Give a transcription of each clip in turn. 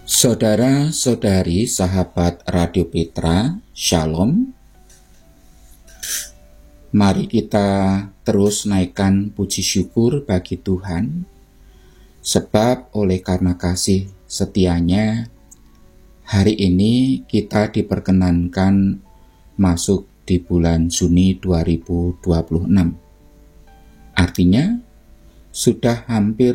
Saudara-saudari sahabat Radio Petra, Shalom. Mari kita terus naikkan puji syukur bagi Tuhan, sebab oleh karena kasih setianya, hari ini kita diperkenankan masuk di bulan Juni 2026. Artinya, sudah hampir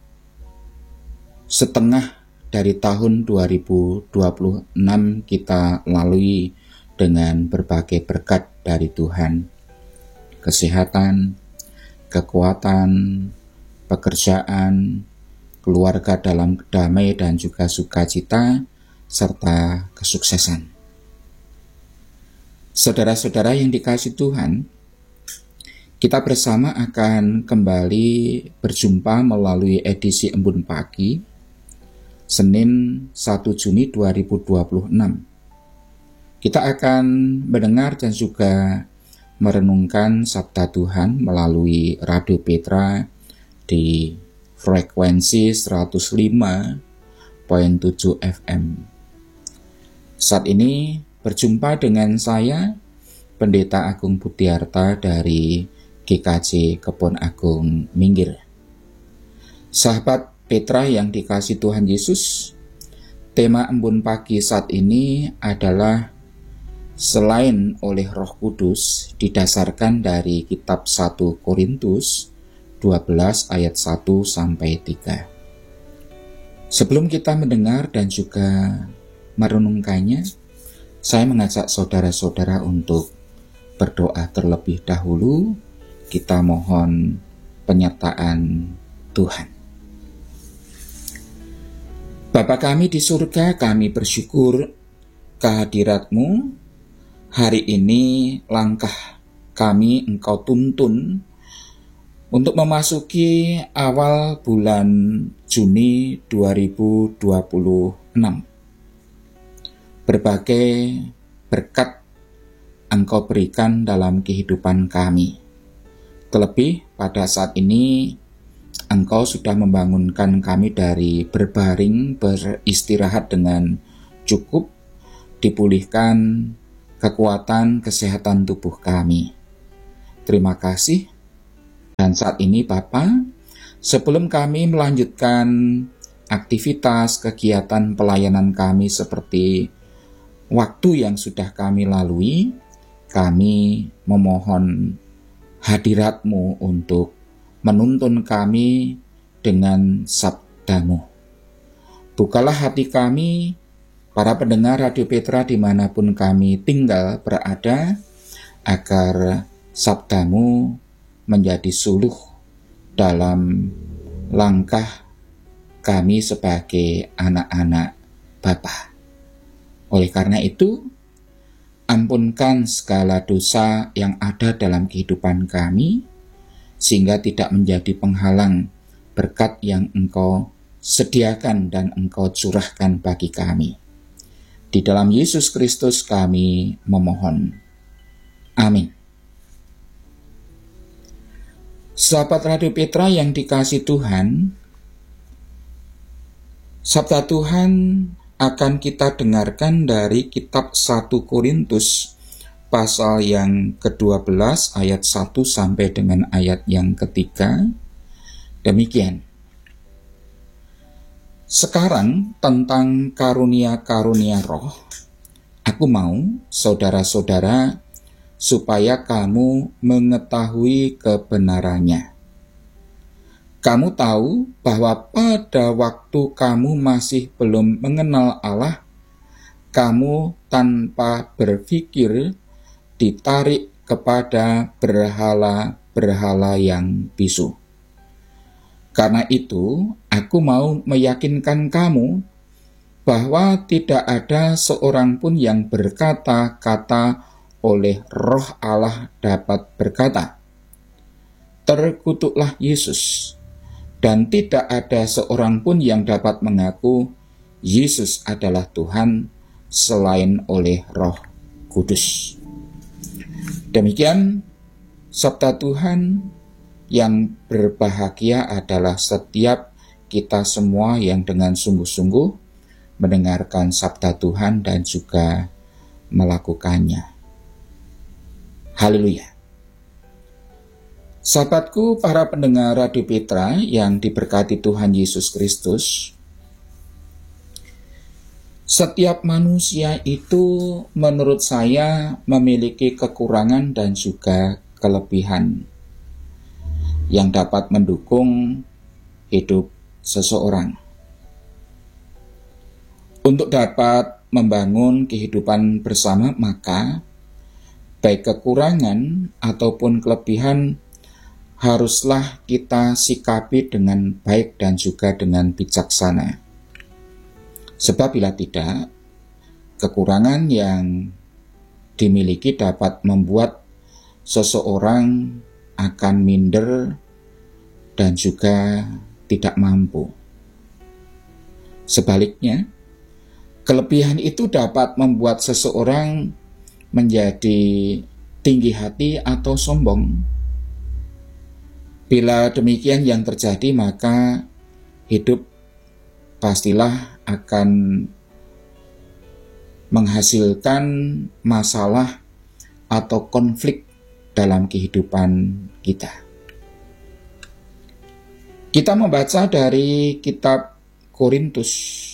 setengah dari tahun 2026 kita lalui dengan berbagai berkat dari Tuhan. Kesehatan, kekuatan, pekerjaan, keluarga dalam damai dan juga sukacita, serta kesuksesan. Saudara-saudara yang dikasihi Tuhan, kita bersama akan kembali berjumpa melalui edisi Embun Pagi, Senin 1 Juni 2026. Kita akan mendengar dan juga merenungkan Sabda Tuhan melalui Radio Petra di frekuensi 105.7 FM. Saat ini berjumpa dengan saya, Pendeta Agung Budiarta dari GKJ Kebon Agung Minggir. Sahabat Petra yang dikasihi Tuhan Yesus, tema Embun Pagi saat ini adalah selain oleh Roh Kudus, didasarkan dari kitab 1 Korintus 12 ayat 1-3. Sebelum kita mendengar dan juga merenungkannya, saya mengajak saudara-saudara untuk berdoa terlebih dahulu. Kita mohon penyertaan Tuhan. Bapa kami di surga, kami bersyukur kehadirat-Mu. Hari ini langkah kami Engkau tuntun untuk memasuki awal bulan Juni 2026. Berbagai berkat Engkau berikan dalam kehidupan kami. Terlebih pada saat ini Engkau sudah membangunkan kami dari berbaring, beristirahat dengan cukup, dipulihkan kekuatan kesehatan tubuh kami. Terima kasih. Dan saat ini Bapa, sebelum kami melanjutkan aktivitas kegiatan pelayanan kami seperti waktu yang sudah kami lalui, kami memohon hadirat-Mu untuk menuntun kami dengan sabda-Mu. Bukalah hati kami, para pendengar Radio Petra dimanapun kami tinggal berada, agar sabda-Mu menjadi suluh dalam langkah kami sebagai anak-anak Bapa. Oleh karena itu, ampunkan segala dosa yang ada dalam kehidupan kami, sehingga tidak menjadi penghalang berkat yang Engkau sediakan dan Engkau curahkan bagi kami. Di dalam Yesus Kristus kami memohon. Amin. Sahabat Radio Petra yang dikasihi Tuhan, Sabda Tuhan akan kita dengarkan dari kitab 1 Korintus pasal yang ke-12 ayat 1 sampai dengan ayat yang ketiga. Demikian. Sekarang tentang karunia-karunia roh, aku mau saudara-saudara supaya kamu mengetahui kebenarannya. Kamu tahu bahwa pada waktu kamu masih belum mengenal Allah, kamu tanpa berpikir ditarik kepada berhala-berhala yang bisu. Karena itu, aku mau meyakinkan kamu bahwa tidak ada seorang pun yang berkata-kata oleh Roh Allah dapat berkata, "Terkutuklah Yesus," dan tidak ada seorang pun yang dapat mengaku Yesus adalah Tuhan selain oleh Roh Kudus. Demikian sabda Tuhan. Yang berbahagia adalah setiap kita semua yang dengan sungguh-sungguh mendengarkan sabda Tuhan dan juga melakukannya. Haleluya. Sahabatku, para pendengar Radio Petra yang diberkati Tuhan Yesus Kristus, setiap manusia itu menurut saya memiliki kekurangan dan juga kelebihan yang dapat mendukung hidup seseorang. Untuk dapat membangun kehidupan bersama, maka baik kekurangan ataupun kelebihan haruslah kita sikapi dengan baik dan juga dengan bijaksana. Sebab bila tidak, kekurangan yang dimiliki dapat membuat seseorang akan minder dan juga tidak mampu. Sebaliknya, kelebihan itu dapat membuat seseorang menjadi tinggi hati atau sombong. Bila demikian yang terjadi, maka hidup pastilah akan menghasilkan masalah atau konflik dalam kehidupan kita. Kita membaca dari kitab Korintus.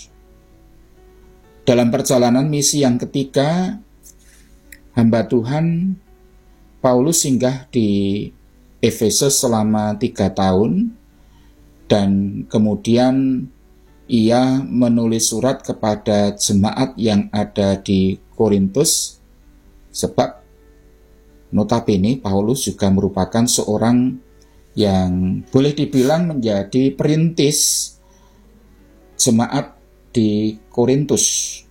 Dalam perjalanan misi yang ketiga, hamba Tuhan Paulus singgah di Efesus selama 3 tahun, dan kemudian ia menulis surat kepada jemaat yang ada di Korintus, sebab notabene Paulus juga merupakan seorang yang boleh dibilang menjadi perintis jemaat di Korintus.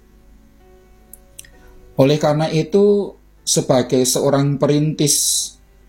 Oleh karena itu, sebagai seorang perintis,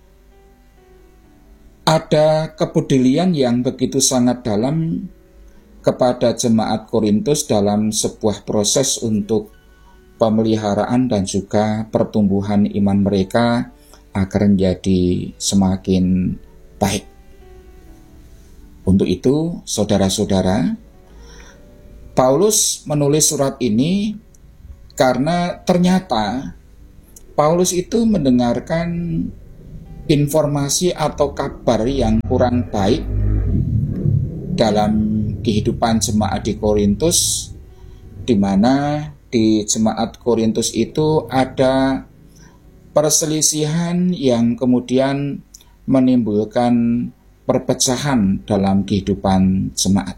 ada kepedulian yang begitu sangat dalam kepada jemaat Korintus dalam sebuah proses untuk pemeliharaan dan juga pertumbuhan iman mereka agar menjadi semakin baik. Untuk itu, saudara-saudara, Paulus menulis surat ini karena ternyata Paulus itu mendengarkan informasi atau kabar yang kurang baik dalam kehidupan jemaat di Korintus, di mana di jemaat Korintus itu ada perselisihan yang kemudian menimbulkan perpecahan dalam kehidupan jemaat.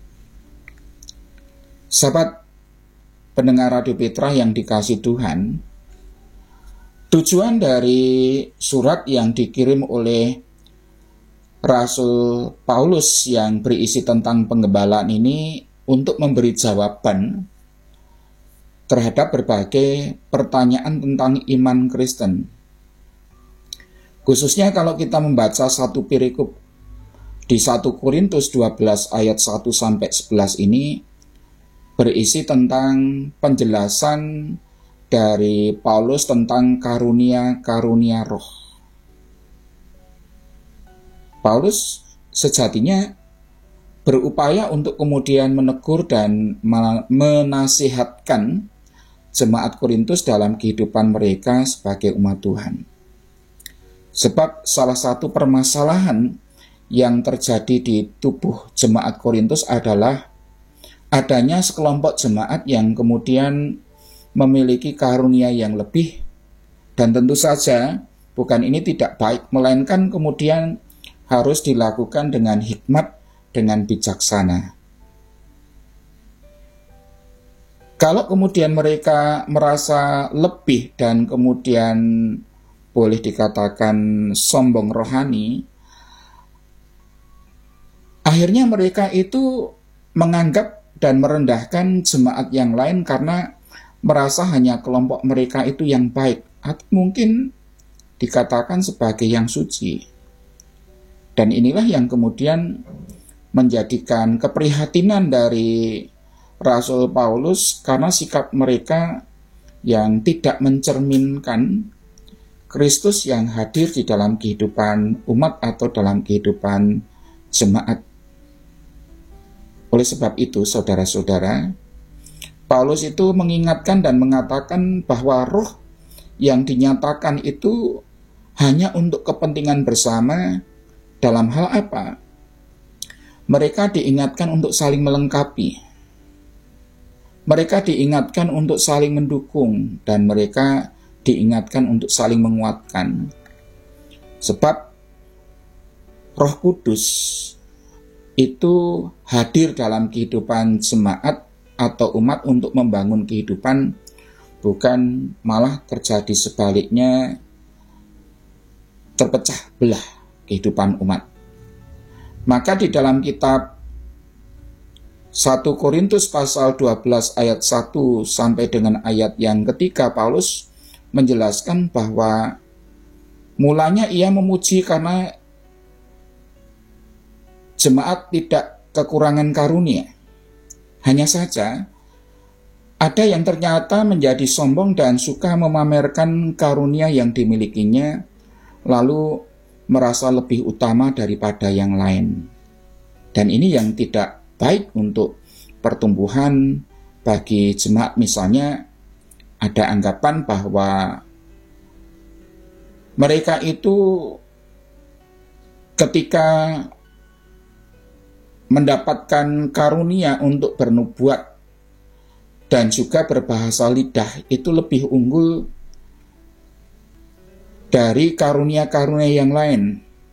Sahabat pendengar Radio Petra yang dikasihi Tuhan, tujuan dari surat yang dikirim oleh Rasul Paulus yang berisi tentang penggembalaan ini untuk memberi jawaban terhadap berbagai pertanyaan tentang iman Kristen. Khususnya kalau kita membaca satu perikop di 1 Korintus 12 ayat 1-11 ini berisi tentang penjelasan dari Paulus tentang karunia-karunia roh. Paulus sejatinya berupaya untuk kemudian menegur dan menasihatkan jemaat Korintus dalam kehidupan mereka sebagai umat Tuhan. Sebab salah satu permasalahan yang terjadi di tubuh jemaat Korintus adalah adanya sekelompok jemaat yang kemudian memiliki karunia yang lebih, dan tentu saja bukan ini tidak baik, melainkan kemudian harus dilakukan dengan hikmat, dengan bijaksana. Kalau kemudian mereka merasa lebih dan kemudian boleh dikatakan sombong rohani, akhirnya mereka itu menganggap dan merendahkan jemaat yang lain karena merasa hanya kelompok mereka itu yang baik, atau mungkin dikatakan sebagai yang suci. Dan inilah yang kemudian menjadikan keprihatinan dari Rasul Paulus karena sikap mereka yang tidak mencerminkan Kristus yang hadir di dalam kehidupan umat atau dalam kehidupan jemaat. Oleh sebab itu, saudara-saudara, Paulus itu mengingatkan dan mengatakan bahwa roh yang dinyatakan itu hanya untuk kepentingan bersama. Dalam hal apa? Mereka diingatkan untuk saling melengkapi. Mereka diingatkan untuk saling mendukung, dan mereka diingatkan untuk saling menguatkan. Sebab Roh Kudus itu hadir dalam kehidupan jemaat atau umat untuk membangun kehidupan, bukan malah terjadi sebaliknya, terpecah belah kehidupan umat. Maka di dalam kitab 1 Korintus pasal 12 ayat 1 sampai dengan ayat yang ketiga, Paulus menjelaskan bahwa mulanya ia memuji karena jemaat tidak kekurangan karunia. Hanya saja ada yang ternyata menjadi sombong dan suka memamerkan karunia yang dimilikinya, lalu merasa lebih utama daripada yang lain. Dan ini yang tidak baik untuk pertumbuhan bagi jemaat. Misalnya ada anggapan bahwa mereka itu ketika mendapatkan karunia untuk bernubuat dan juga berbahasa lidah itu lebih unggul dari karunia-karunia yang lain.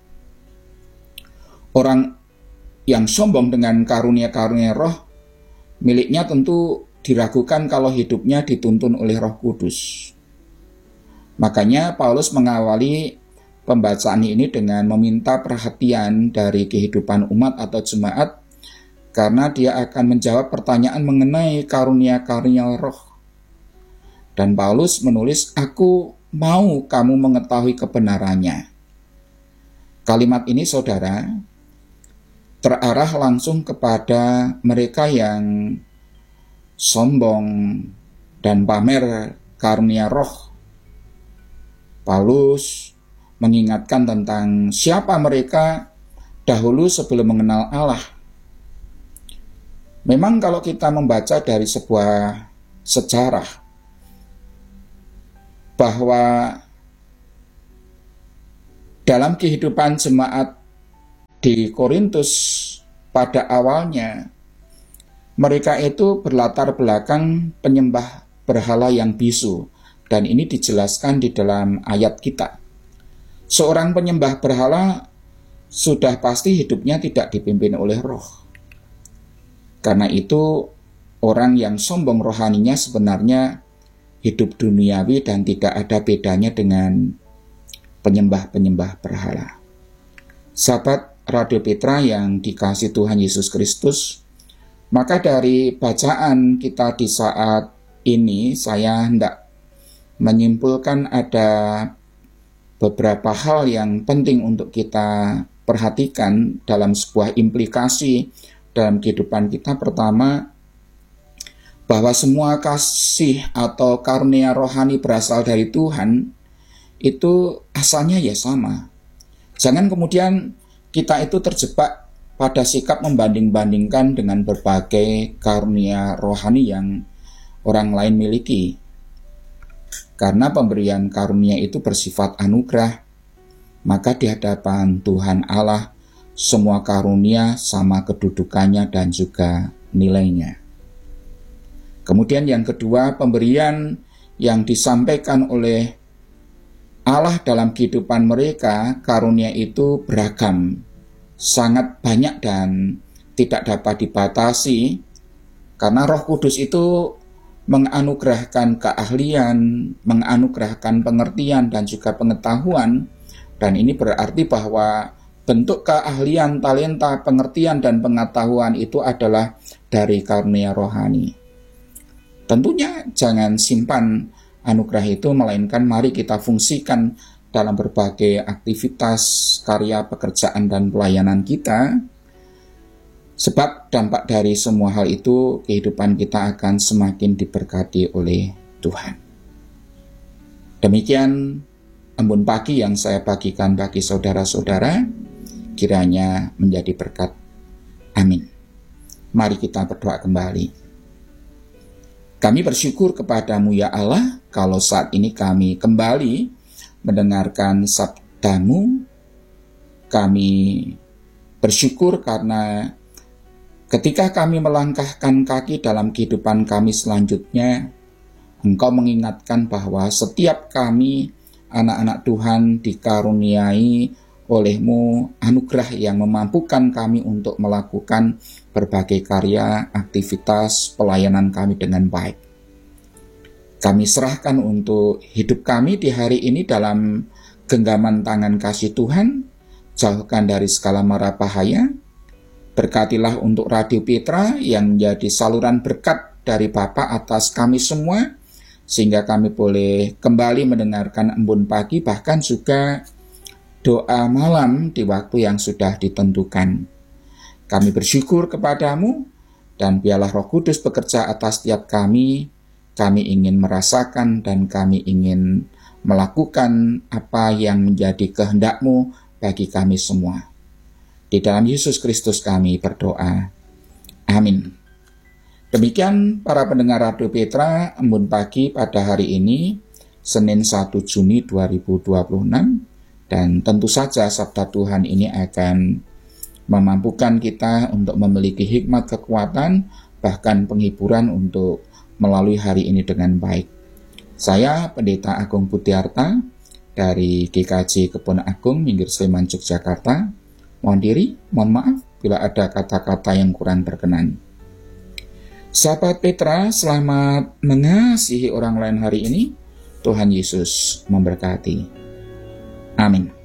Orang yang sombong dengan karunia-karunia roh miliknya tentu diragukan kalau hidupnya dituntun oleh Roh Kudus. Makanya Paulus mengawali pembacaan ini dengan meminta perhatian dari kehidupan umat atau jemaat, karena dia akan menjawab pertanyaan mengenai karunia-karunia roh. Dan Paulus menulis, "Aku mau kamu mengetahui kebenarannya." Kalimat ini, saudara, terarah langsung kepada mereka yang sombong dan pamer karunia roh. Paulus mengingatkan tentang siapa mereka dahulu sebelum mengenal Allah. Memang kalau kita membaca dari sebuah sejarah, bahwa dalam kehidupan jemaat di Korintus pada awalnya, mereka itu berlatar belakang penyembah berhala yang bisu, dan ini dijelaskan di dalam ayat kita. Seorang penyembah berhala sudah pasti hidupnya tidak dipimpin oleh roh. Karena itu orang yang sombong rohaninya sebenarnya hidup duniawi dan tidak ada bedanya dengan penyembah-penyembah berhala. Sahabat Radio Petra yang dikasihi Tuhan Yesus Kristus, maka dari bacaan kita di saat ini, saya hendak menyimpulkan ada beberapa hal yang penting untuk kita perhatikan dalam sebuah implikasi dalam kehidupan kita. Pertama, bahwa semua kasih atau karunia rohani berasal dari Tuhan, itu asalnya ya sama. Jangan kemudian kita itu terjebak pada sikap membanding-bandingkan dengan berbagai karunia rohani yang orang lain miliki. Karena pemberian karunia itu bersifat anugerah, maka di hadapan Tuhan Allah, semua karunia sama kedudukannya dan juga nilainya. Kemudian yang kedua, pemberian yang disampaikan oleh Allah dalam kehidupan mereka, karunia itu beragam, sangat banyak dan tidak dapat dibatasi, karena Roh Kudus itu menganugerahkan keahlian, menganugerahkan pengertian dan juga pengetahuan, dan ini berarti bahwa bentuk keahlian, talenta, pengertian, dan pengetahuan itu adalah dari karunia rohani. Tentunya jangan simpan anugerah itu, melainkan mari kita fungsikan dalam berbagai aktivitas, karya, pekerjaan, dan pelayanan kita. Sebab dampak dari semua hal itu, kehidupan kita akan semakin diberkati oleh Tuhan. Demikian embun pagi yang saya bagikan bagi saudara-saudara, kiranya menjadi berkat. Amin. Mari kita berdoa kembali. Kami bersyukur kepadamu ya Allah, kalau saat ini kami kembali mendengarkan sabdamu. Kami bersyukur karena ketika kami melangkahkan kaki dalam kehidupan kami selanjutnya, Engkau mengingatkan bahwa setiap kami, anak-anak Tuhan, dikaruniai oleh-Mu anugerah yang memampukan kami untuk melakukan berbagai karya, aktivitas, pelayanan kami dengan baik. Kami serahkan untuk hidup kami di hari ini dalam genggaman tangan kasih Tuhan, jauhkan dari segala mara bahaya. Berkatilah untuk Radio Petra yang menjadi saluran berkat dari Bapa atas kami semua, sehingga kami boleh kembali mendengarkan embun pagi, bahkan juga doa malam di waktu yang sudah ditentukan. Kami bersyukur kepadamu, dan biarlah Roh Kudus bekerja atas setiap kami. Kami ingin merasakan dan kami ingin melakukan apa yang menjadi kehendak-Mu bagi kami semua. Di dalam Yesus Kristus kami berdoa. Amin. Demikian para pendengar Radio Petra, embun pagi pada hari ini, Senin 1 Juni 2026, dan tentu saja sabda Tuhan ini akan memampukan kita untuk memiliki hikmat, kekuatan, bahkan penghiburan untuk melalui hari ini dengan baik. Saya Pendeta Agung Budiarta dari GKJ Kebon Agung, Minggir Sleman, Yogyakarta. Mohon diri, mohon maaf bila ada kata-kata yang kurang berkenan. Sahabat Petra, selamat mengasihi orang lain hari ini. Tuhan Yesus memberkati. Amin.